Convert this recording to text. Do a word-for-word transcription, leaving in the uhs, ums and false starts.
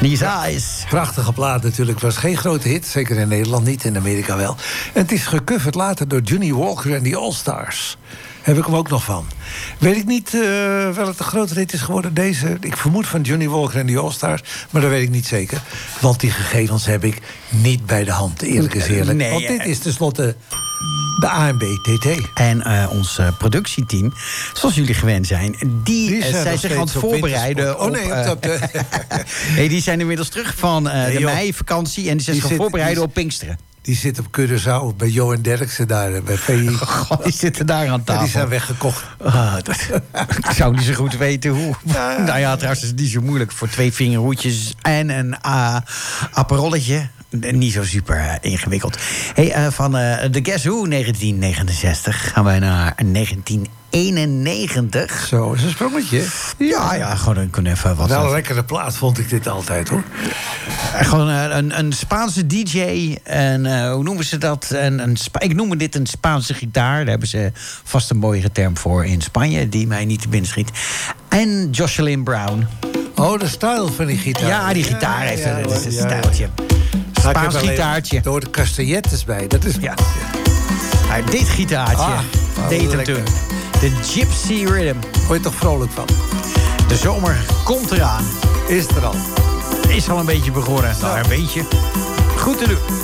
These Eyes. Prachtige plaat natuurlijk. Was geen grote hit. Zeker in Nederland niet. In Amerika wel. En het is gecoverd later door Johnny Walker en the All-Stars. Heb ik hem ook nog van. Weet ik niet uh, wel het een grote hit is geworden. Deze, ik vermoed van Johnny Walker en the All-Stars. Maar dat weet ik niet zeker. Want die gegevens heb ik niet bij de hand. Eerlijk is eerlijk. Nee, Want dit is tenslotte de A N B T T. En uh, ons uh, productieteam, zoals jullie gewend zijn... die, die zijn, uh, zijn zich aan het voorbereiden op... Oh nee, op, uh, op de... nee, die zijn inmiddels terug van uh, nee, de joh. meivakantie... en die zijn zich gaan voorbereiden op Pinksteren. Die zit op Curaçao, bij Jo en Derksen daar, bij V I. God, die zitten daar aan tafel. Ja, die zijn weggekocht. Uh, dat, ik zou niet zo goed weten hoe. Ja, ja. Nou ja, trouwens is het niet zo moeilijk. Voor twee vingerhoedjes en een uh, aperolletje. Niet zo super uh, ingewikkeld. Hey, uh, van uh, The Guess Who negentien negenenzestig gaan wij naar negentien eenennegentig. Zo, is een sprongetje. Ja, ja, gewoon een, kon even wat. Wel een lekkere plaat vond ik dit altijd, hoor. Uh, gewoon uh, een, een Spaanse D J. En uh, hoe noemen ze dat? En een Spa- ik noem dit een Spaanse gitaar. Daar hebben ze vast een mooie term voor in Spanje, die mij niet te binnen schiet. En Jocelyn Brown. Oh, de stijl van die gitaar. Ja, die gitaar ja, heeft ja, een, een ja, stijltje. ja. Spaans gitaartje. Door de castagnettes bij, dat is... Ja. Maar dit gitaartje Ah, deed hem lekker. toen. De Gypsy Rhythm. Word je toch vrolijk van? De zomer komt eraan. Is er al. Is al een beetje begonnen. Nou, een beetje. Goed te doen.